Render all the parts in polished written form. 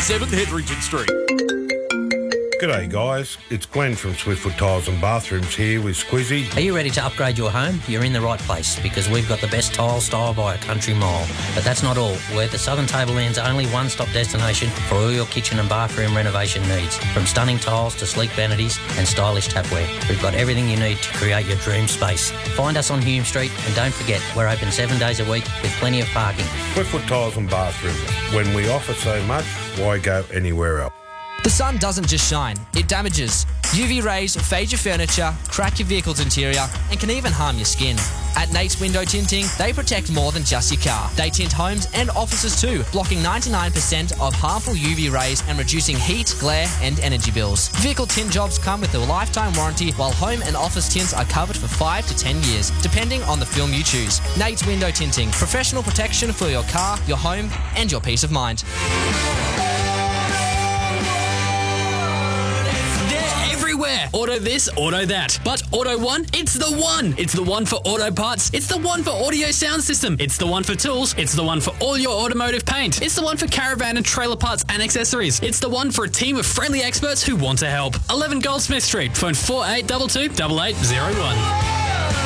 57 Hetherington Street. G'day guys, it's Glenn from Swiftfoot Tiles and Bathrooms here with Squizzy. Are you ready to upgrade your home? You're in the right place because we've got the best tile style by a country mile. But that's not all. We're the Southern Tableland's only one-stop destination for all your kitchen and bathroom renovation needs. From stunning tiles to sleek vanities and stylish tapware, we've got everything you need to create your dream space. Find us on Hume Street and don't forget, we're open 7 days a week with plenty of parking. Swiftfoot Tiles and Bathrooms. When we offer so much, why go anywhere else? The sun doesn't just shine, it damages. UV rays fade your furniture, crack your vehicle's interior, and can even harm your skin. At Nate's Window Tinting, they protect more than just your car. They tint homes and offices too, blocking 99% of harmful UV rays and reducing heat, glare, and energy bills. Vehicle tint jobs come with a lifetime warranty, while home and office tints are covered for 5 to 10 years, depending on the film you choose. Nate's Window Tinting, professional protection for your car, your home, and your peace of mind. Everywhere. Auto this, auto that. But Auto One, it's the one. It's the one for auto parts. It's the one for audio sound system. It's the one for tools. It's the one for all your automotive paint. It's the one for caravan and trailer parts and accessories. It's the one for a team of friendly experts who want to help. 11 Goldsmith Street. Phone 4822 8801.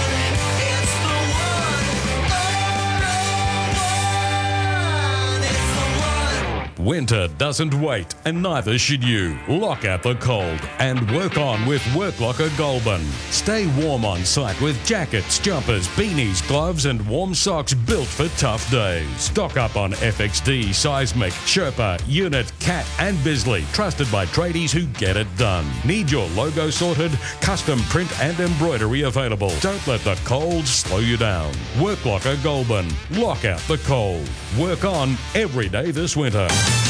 Winter doesn't wait, and neither should you. Lock out the cold and work on with Worklocker Goulburn. Stay warm on site with jackets, jumpers, beanies, gloves and warm socks built for tough days. Stock up on FXD, Seismic, Sherpa, Unit, Cat and Bisley. Trusted by tradies who get it done. Need your logo sorted? Custom print and embroidery available. Don't let the cold slow you down. Worklocker Goulburn. Lock out the cold. Work on every day this winter.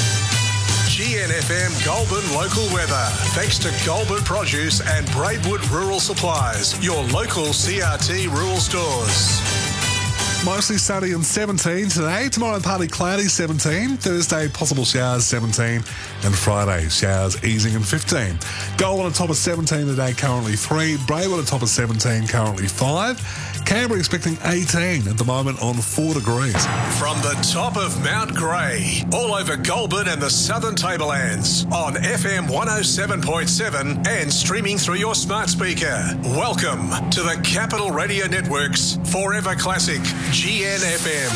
GNFM Goulburn local weather. Thanks to Goulburn Produce and Braidwood Rural Supplies, your local CRT rural stores. Mostly sunny and 17 today. Tomorrow partly cloudy, 17. Thursday possible showers, 17. And Friday showers easing and 15. Goulburn on top of 17 today, currently 3. Braidwood on top of 17, currently 5. Canberra expecting 18 at the moment on 4 degrees. From the top of Mount Grey, all over Goulburn and the Southern Tablelands, on FM 107.7 and streaming through your smart speaker. Welcome to the Capital Radio Network's Forever Classic, GNFM.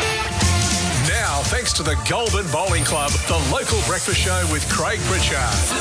Now, thanks to the Goulburn Bowling Club, the local breakfast show with Craig Pritchard.